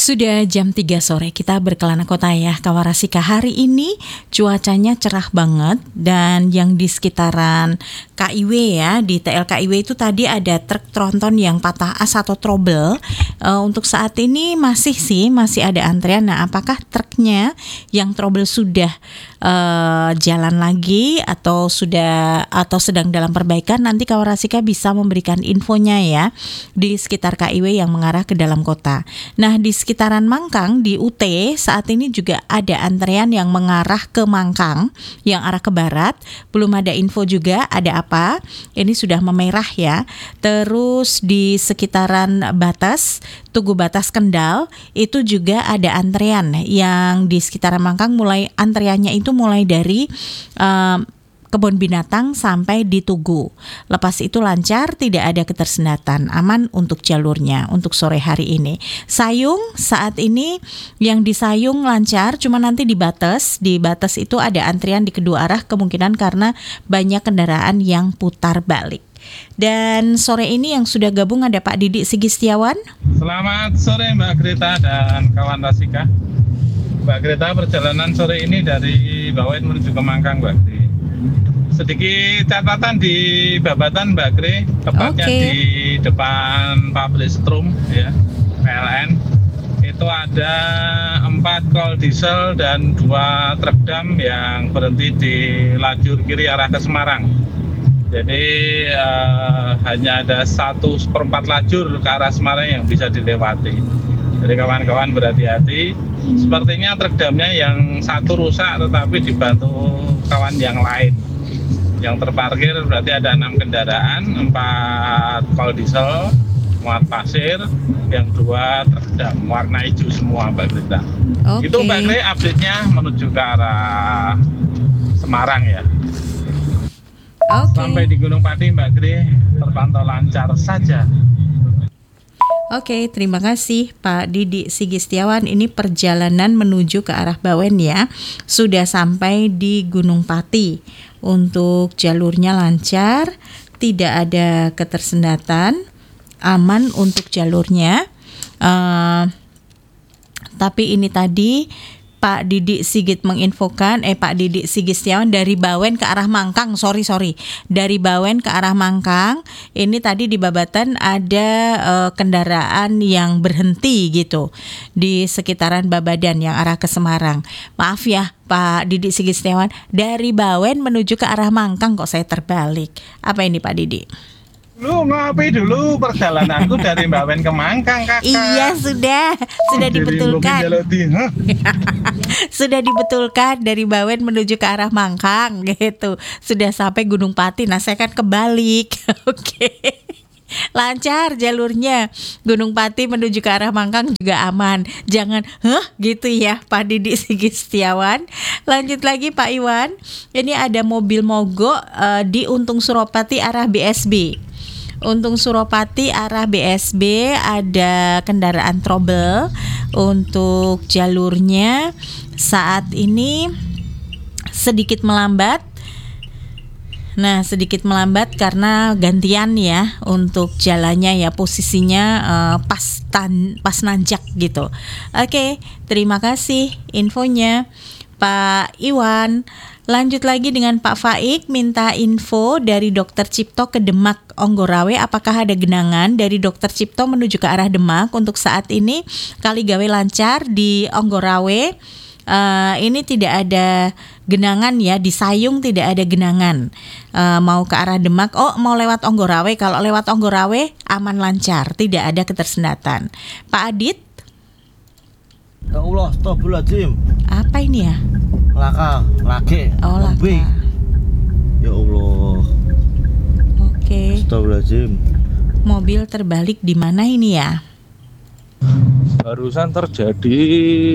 Sudah jam 3 sore, kita berkelana kota ya, Kawarasika. Hari ini cuacanya cerah banget dan yang di sekitaran KIW ya, di TL KIW itu tadi ada truk tronton yang patah as atau trouble. Untuk saat ini masih ada antrian. Nah, apakah truknya yang trouble sudah jalan lagi atau sedang dalam perbaikan? Nanti Kawarasika bisa memberikan infonya ya di sekitar KIW yang mengarah ke dalam kota. Nah, di sekitaran Mangkang di UT saat ini juga ada antrean yang mengarah ke Mangkang yang arah ke barat. Belum ada info juga ada apa. Ini sudah memerah ya. Terus di sekitaran batas Tugu Batas Kendal itu juga ada antrean yang di sekitaran Mangkang antreannya itu mulai dari Kebun Binatang sampai di Tugu. Lepas itu lancar, tidak ada ketersendatan, aman untuk jalurnya untuk sore hari ini. Sayung saat ini yang di Sayung lancar, cuma nanti di batas itu ada antrian di kedua arah kemungkinan karena banyak kendaraan yang putar balik. Dan sore ini yang sudah gabung ada Pak Didi Sigistiawan. Selamat sore Mbak Greta dan kawan Rasika. Mbak Greta, perjalanan sore ini dari Bawen menuju ke Mangkang, Mbak Greta. Sedikit catatan di Babatan, Mbak Gre, tepatnya di depan pabrik Strum ya, PLN. Itu ada 4 kol diesel dan 2 truk dam yang berhenti di lajur kiri arah ke Semarang. Jadi hanya ada 1/4 lajur ke arah Semarang yang bisa dilewati. Jadi kawan-kawan berhati-hati. Sepertinya truk damnya yang satu rusak tetapi dibantu kawan yang lain. Yang terparkir berarti ada 6 kendaraan, 4 kol diesel, muat pasir, yang 2 truk dam warna hijau semua, Mbak Greta. Itu Mbak Greta update-nya menuju ke arah Semarang ya. Sampai di Gunung Pati, Mbak Greta terpantau lancar saja. Oke, terima kasih Pak Didi Sigistiawan. Ini perjalanan menuju ke arah Bawen ya. Sudah sampai di Gunung Pati. Untuk jalurnya lancar, tidak ada ketersendatan, aman untuk jalurnya. Tapi ini tadi Pak Didi Sigistiawan dari Bawen ke arah Mangkang, dari Bawen ke arah Mangkang. Ini tadi di Babatan ada kendaraan yang berhenti gitu di sekitaran Babadan yang arah ke Semarang. Maaf ya Pak Didi Sigistiawan, dari Bawen menuju ke arah Mangkang kok saya terbalik. Apa ini Pak Didi? Lu ngopi dulu perjalananku dari Bawen ke Mangkang, Kakak. Iya, sudah dibetulkan. Sudah dibetulkan dari Bawen menuju ke arah Mangkang gitu. Sudah sampai Gunung Pati. Nah, saya kan kebalik. Oke. Lancar jalurnya. Gunung Pati menuju ke arah Mangkang juga aman. Jangan gitu ya Pak Didi Sigistiawan. Lanjut lagi Pak Iwan. Ini ada mobil mogok di Untung Suropati arah BSB. Untung Suropati arah BSB ada kendaraan trouble untuk jalurnya saat ini sedikit melambat. Nah, sedikit melambat karena gantian ya untuk jalannya ya, posisinya pas nanjak gitu. Oke, terima kasih infonya Pak Iwan. Lanjut lagi dengan Pak Faik, minta info dari Dr. Cipto ke Demak Onggorawe, apakah ada genangan dari Dr. Cipto menuju ke arah Demak. Untuk saat ini Kaligawe lancar di Onggorawe. Ini tidak ada genangan ya, di Sayung tidak ada genangan. Mau ke arah Demak, mau lewat Onggorawe. Kalau lewat Onggorawe aman lancar, tidak ada ketersendatan. Pak Adit. Ya Allah, astagfirullahaladzim. Apa ini ya? Laki. Laka. Ya Allah. Oke. Astagfirullahaladzim. Mobil terbalik di mana ini ya? Barusan terjadi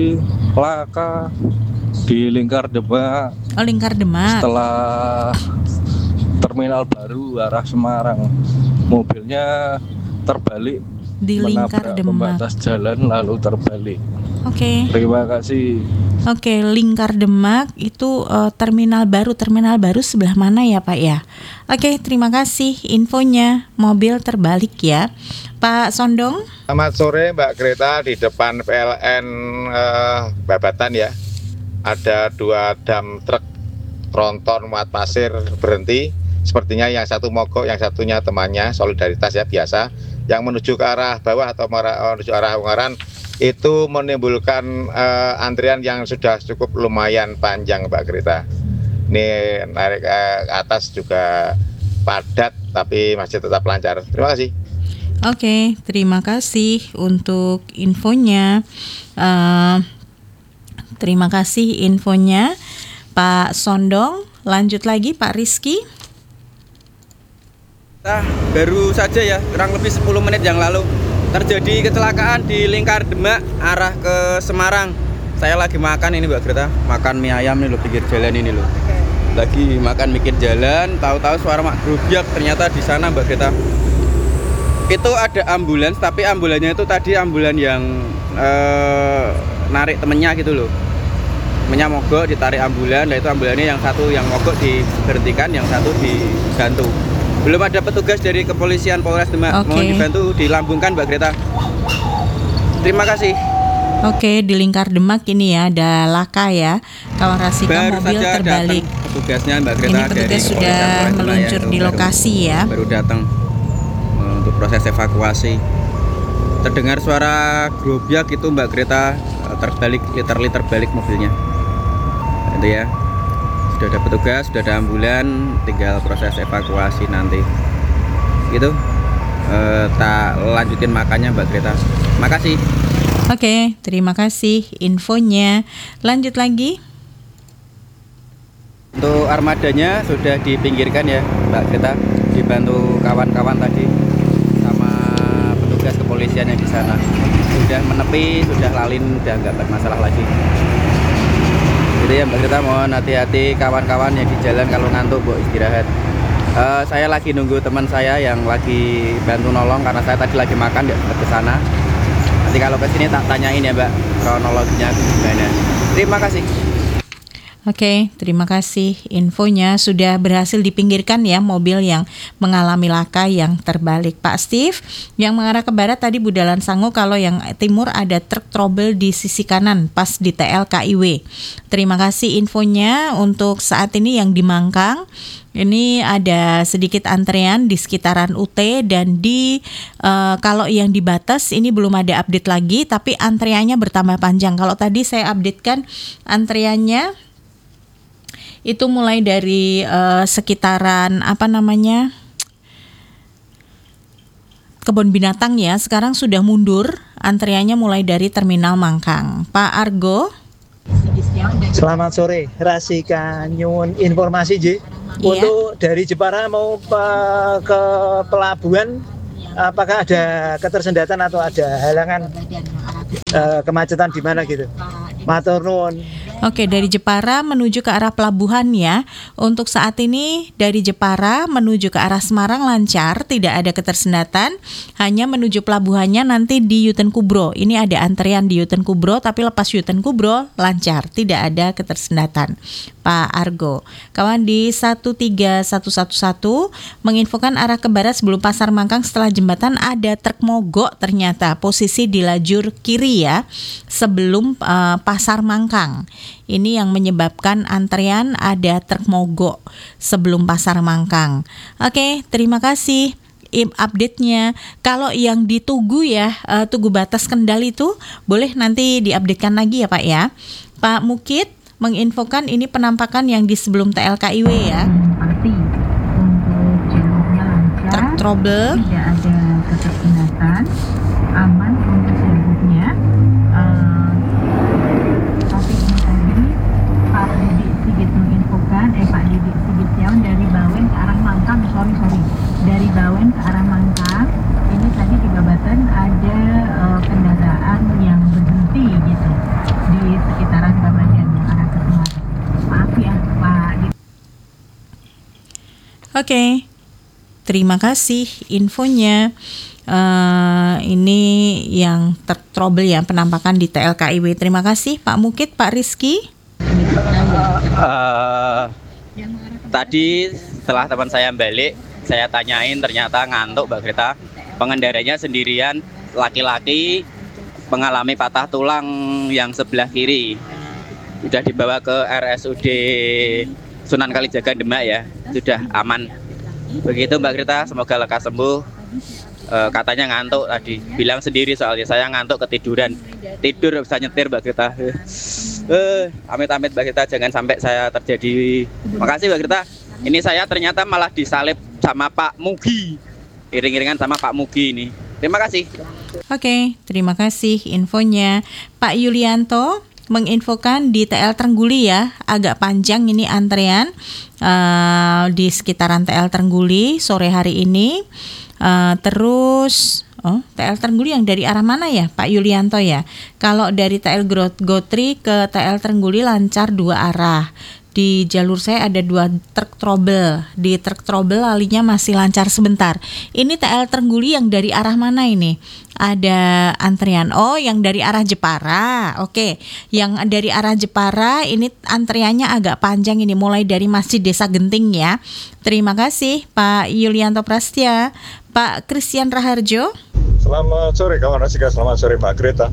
laka di Lingkar Demak. Lingkar Demak. Setelah terminal baru arah Semarang, mobilnya terbalik Di Lingkar menabrak Demak. pembatas jalan lalu terbalik. Oke. Terima kasih. Oke, Lingkar Demak itu terminal baru sebelah mana ya Pak ya? Oke, terima kasih infonya. Mobil terbalik ya, Pak Sondong. Selamat sore Mbak Greta, di depan PLN Babatan ya. Ada 2 dam truk tronton muat pasir berhenti. Sepertinya yang satu mogok, yang satunya temannya, solidaritas ya biasa. Yang menuju ke arah bawah atau menuju arah Ungaran itu menimbulkan antrian yang sudah cukup lumayan panjang Mbak Greta. Ini narik ke atas juga padat tapi masih tetap lancar. Terima kasih. Oke, terima kasih untuk infonya. Terima kasih infonya Pak Sondong. Lanjut lagi Pak Rizky. Baru saja ya, kurang lebih 10 menit yang lalu terjadi kecelakaan di Lingkar Demak arah ke Semarang. Saya lagi makan ini Mbak Greta, makan mie ayam nih loh, pinggir jalan ini loh. Lagi makan mikir jalan, tahu-tahu suara mak gerobak, ternyata di sana Mbak Greta. Itu ada ambulans, tapi ambulannya itu tadi ambulan yang narik temennya gitu loh. Temennya mogok, ditarik ambulan, dan itu ambulannya yang satu yang mogok diberhentikan, yang satu dibantu. Belum ada petugas dari kepolisian Polres Demak. Mohon dibantu dilambungkan Mbak Greta. Terima kasih. Oke, di Lingkar Demak ini ya ada laka ya. Kawan Rasika mobil terbalik. Petugasnya Mbak Greta. Ini petugas sudah meluncur di lokasi ya. Baru datang untuk proses evakuasi. Terdengar suara gerobak itu Mbak Greta, terbalik, literally terbalik mobilnya. Itu ya. Sudah ada petugas, sudah ada ambulan, tinggal proses evakuasi nanti. Gitu. Tak lanjutin makannya Mbak Greta. Makasih. Oke, terima kasih infonya. Lanjut lagi. Untuk armadanya sudah dipinggirkan ya Mbak Greta, dibantu kawan-kawan tadi sama petugas kepolisian yang di sana. Sudah menepi, sudah lalin, sudah nggak bermasalah lagi. Gitu ya Mbak Greta, mohon hati-hati kawan-kawan yang di jalan kalau ngantuk Bu istirahat. Saya lagi nunggu teman saya yang lagi bantu nolong karena saya tadi lagi makan nggak sempat ke sana. Nanti kalau ke sini tak tanyain ya Mbak kronologinya gimana. Terima kasih. Oke, terima kasih infonya. Sudah berhasil dipinggirkan ya mobil yang mengalami laka yang terbalik. Pak Steve, yang mengarah ke barat tadi Budalan Sangu, kalau yang timur ada truk trouble di sisi kanan pas di TL KIW. Terima kasih infonya. Untuk saat ini yang di Mangkang, ini ada sedikit antrean di sekitaran UT dan di kalau yang di Batas ini belum ada update lagi, tapi antreannya bertambah panjang. Kalau tadi saya updatekan antreannya itu mulai dari sekitaran Kebun Binatang ya, sekarang sudah mundur antreannya mulai dari Terminal Mangkang. Pak Argo. Selamat sore, Rasika nyuwun informasi J. Untuk dari Jepara mau ke pelabuhan, apakah ada ketersendatan atau ada halangan kemacetan di mana gitu? Matur nuwun. Oke, dari Jepara menuju ke arah pelabuhan ya. Untuk saat ini dari Jepara menuju ke arah Semarang lancar, tidak ada ketersendatan. Hanya menuju pelabuhannya nanti di Yuten Kubro. Ini ada antrean di Yuten Kubro, tapi lepas Yuten Kubro lancar, tidak ada ketersendatan. Pak Argo. Kawan di 13111 menginfokan arah ke barat sebelum Pasar Mangkang setelah jembatan ada truk mogok ternyata posisi di lajur kiri ya sebelum Pasar Mangkang. Ini yang menyebabkan antrean ada truk mogok sebelum Pasar Mangkang. Oke, terima kasih update-nya. Kalau yang di Tugu ya, Tugu Batas Kendal itu boleh nanti diupdatekan lagi ya Pak ya. Pak Mukit menginfokan ini penampakan yang di sebelum TLKIW ya. Pasti untuk jalurnya lancar, truk trouble, tidak ada ketersendatan, aman untuk seluruhnya. Tapi ini tadi Pak Didik Sigit menginfokan, Pak Didik Sigit Siawan dari Bawen ke arah Mangkang, dari Bawen ke arah Mangkang. Ini tadi di Babatan ada kendaraan yang berhenti gitu di sekitaran Babatan arah ke Semarang. Maaf ya Pak. Oke. terima kasih infonya. Ini yang trouble ya, penampakan di TLKIW. Terima kasih Pak Mukit, Pak Rizky. Tadi setelah teman saya balik, saya tanyain ternyata ngantuk Mbak Greta. Pengendaranya sendirian, laki-laki, mengalami patah tulang yang sebelah kiri. Sudah dibawa ke RSUD Sunan Kalijaga Demak ya, sudah aman. Begitu Mbak Greta, semoga lekas sembuh. Katanya ngantuk tadi, bilang sendiri soalnya saya ngantuk ketiduran, tidur bisa nyetir Mbak Greta. Amit-amit Mbak Greta, jangan sampai saya terjadi. Makasih Mbak Greta. Ini saya ternyata malah disalib sama Pak Mugi, iring-iringan sama Pak Mugi ini. Terima kasih. Oke, terima kasih infonya. Pak Yulianto menginfokan di TL Trengguli ya, agak panjang ini antrean di sekitaran TL Trengguli sore hari ini. Terus TL Trengguli yang dari arah mana ya Pak Yulianto ya? Kalau dari TL Gotri ke TL Trengguli lancar 2 arah. Di jalur saya ada 2 truk trouble. Di truk trouble lalinya masih lancar sebentar. Ini TL Trengguli yang dari arah mana ini? Ada antrian. Oh, yang dari arah Jepara. Oke, yang dari arah Jepara ini antriannya agak panjang ini, mulai dari Masjid Desa Genting ya. Terima kasih Pak Yulianto Prastia. Pak Christian Raharjo. Selamat sore kawan Rasika, selamat sore Mbak Greta.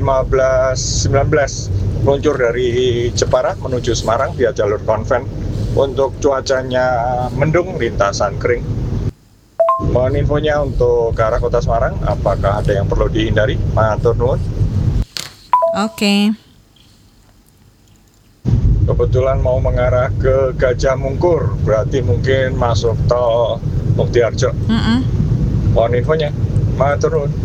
15.19 meluncur dari Jepara menuju Semarang via jalur konven. Untuk cuacanya mendung, lintasan kering. Mohon infonya untuk ke arah kota Semarang, apakah ada yang perlu dihindari? Matur nuwun. Oke. Kebetulan mau mengarah ke Gajah Mungkur, berarti mungkin masuk tol Muktiharjo. Mohon infonya. Matur nuwun.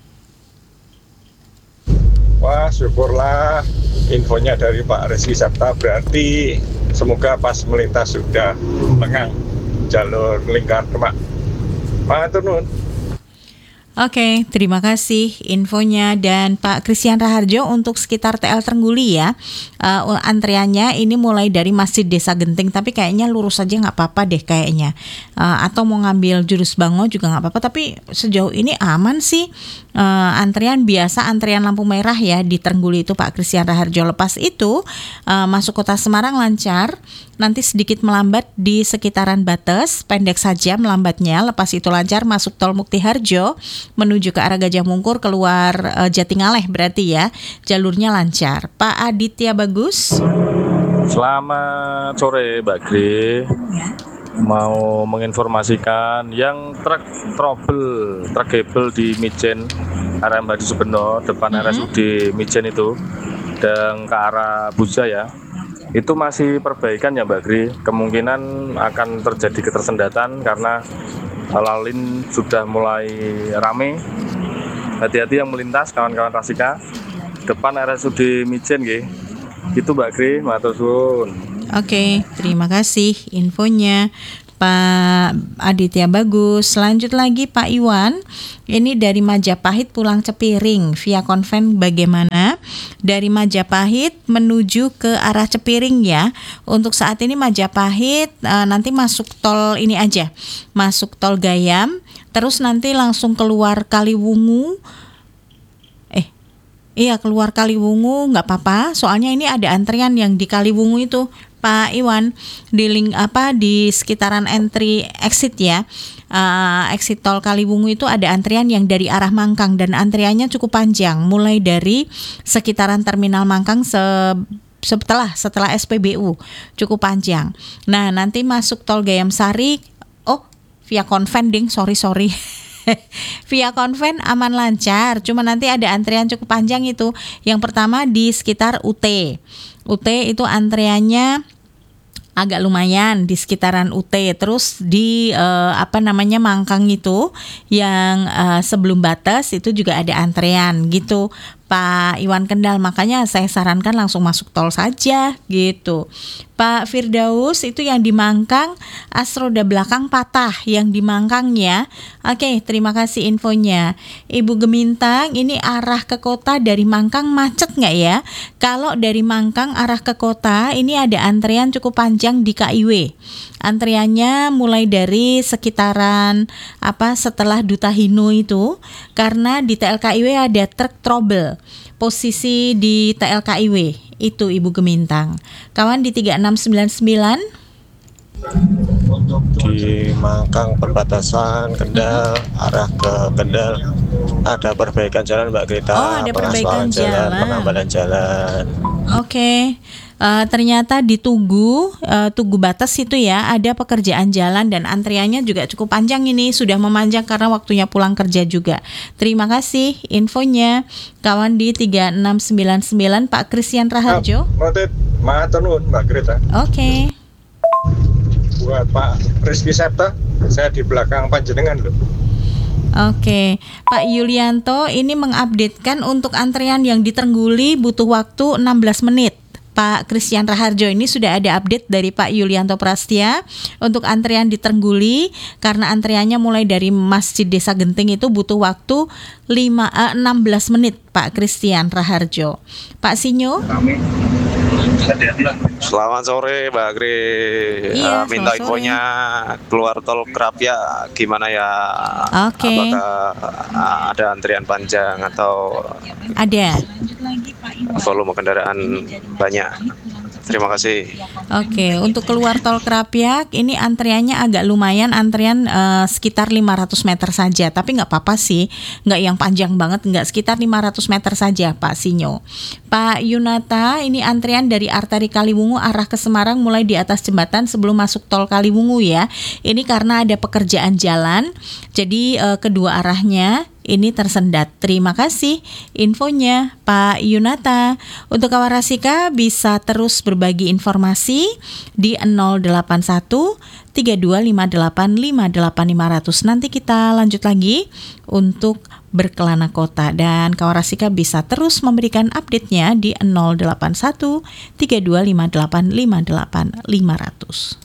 Wah, syukurlah infonya dari Pak Rizky Sabta, berarti semoga pas melintas sudah lengang jalur lingkar Demak. Matur nuwun. Oke, terima kasih infonya. Dan Pak Christian Raharjo untuk sekitar TL Trengguli ya, antriannya ini mulai dari Masjid Desa Genting, tapi kayaknya lurus aja nggak apa-apa deh kayaknya, atau mau ngambil jurus Bango juga nggak apa-apa, tapi sejauh ini aman sih. Antrian biasa, antrian lampu merah ya di Trengguli itu Pak Christian Raharjo. Lepas itu masuk kota Semarang lancar, nanti sedikit melambat di sekitaran Bates, pendek saja melambatnya. Lepas itu lancar masuk tol Muktiharjo menuju ke arah Gajah Mungkur, keluar Jatingaleh berarti ya, jalurnya lancar. Pak Aditya Bagus. Selamat sore Mbak Gri. Mau menginformasikan yang truk trouble di Mijen arah Mbadi Subeno depan RSUD Mijen itu dan ke arah Buja ya, itu masih perbaikan ya Mbak Gri. Kemungkinan akan terjadi ketersendatan karena lalin sudah mulai rame. Hati-hati yang melintas kawan-kawan Rasika depan RSUD Mijen nggih. Itu Mbak Gri, matur suwun. Oke, terima kasih infonya Pak Aditya Bagus. Lanjut lagi Pak Iwan. Ini dari Majapahit pulang Cepiring via konven bagaimana? Dari Majapahit menuju ke arah Cepiring ya. Untuk saat ini Majapahit nanti masuk tol ini aja. Masuk tol Gayam, terus nanti langsung keluar Kaliwungu. Iya, keluar Kaliwungu nggak apa-apa, soalnya ini ada antrian yang di Kaliwungu itu Pak Iwan, di sekitaran entry exit ya, exit tol Kaliwungu itu ada antrian yang dari arah Mangkang dan antriannya cukup panjang, mulai dari sekitaran terminal Mangkang setelah SPBU, cukup panjang. Nah nanti masuk tol Gayam Sari, via konven ding, sorry. Via konven aman lancar, cuma nanti ada antrian cukup panjang itu. Yang pertama di sekitar UT itu antriannya agak lumayan di sekitaran UT. Terus di Mangkang itu yang sebelum Batas itu juga ada antrean gitu Pak Iwan Kendal, makanya saya sarankan langsung masuk tol saja gitu. Pak Firdaus, itu yang di Mangkang as roda belakang patah yang di Mangkang ya. Oke, terima kasih infonya. Ibu Gemintang, ini arah ke kota dari Mangkang macet nggak ya? Kalau dari Mangkang arah ke kota ini ada antrian cukup panjang di KIW. Antriannya mulai dari sekitaran setelah Duta Hino itu, karena di TLKIW ada truk trouble. Posisi di TLKIW itu Ibu Gemintang. Kawan di 3699 Di Mangkang perbatasan Kendal arah ke Kendal ada perbaikan jalan Mbak Greta. Oh, ada perbaikan jalan. Penambalan jalan. Oke. Ternyata di Tugu Batas itu ya ada pekerjaan jalan dan antriannya juga cukup panjang, ini sudah memanjang karena waktunya pulang kerja juga. Terima kasih infonya. Kawan di 3699 Pak Christian Raharjo. Matur nuwun Mbak Greta. Oke. Buat Pak Rizky Septa, saya di belakang panjenengan loh. Oke, Pak Yulianto ini mengupdatekan untuk antrian yang di Trengguli butuh waktu 16 menit. Pak Christian Raharjo, ini sudah ada update dari Pak Yulianto Prastia untuk antrian di Trengguli, karena antriannya mulai dari Masjid Desa Genting itu butuh waktu 16 menit Pak Christian Raharjo. Pak Sinyo. Selamat sore Mbak Gri. Iya, minta sore. infonya keluar tol Krapia gimana ya? Oke. Apakah ada antrian panjang atau Ada. volume kendaraan banyak? Terima kasih. Oke, untuk keluar tol Krapiak ini antriannya agak lumayan, antrian sekitar 500 meter saja, tapi nggak apa-apa sih, nggak yang panjang banget, nggak, sekitar 500 meter saja Pak Sinyo. Pak Yunata, ini antrian dari arteri Kaliwungu arah ke Semarang mulai di atas jembatan sebelum masuk tol Kaliwungu ya. Ini karena ada pekerjaan jalan, jadi kedua arahnya ini tersendat. Terima kasih infonya Pak Yunata. Untuk Kawarasika bisa terus berbagi informasi di 081 3258 58500. Nanti kita lanjut lagi untuk berkelana kota, dan Kawarasika bisa terus memberikan update-nya di 081 3258 58500.